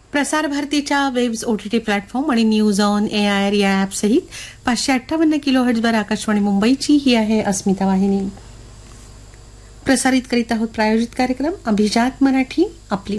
प्रसार भारतीच्या webs OTT platform आणि न्यूज ऑन AIR या ॲप सहित 558 किलोहर्ट्झवर आकाशवाणी मुंबईची ही आहे अस्मिता वाहिनी. प्रसारित करीत आहोत प्रायोजित कार्यक्रम अभिजात मराठी आपली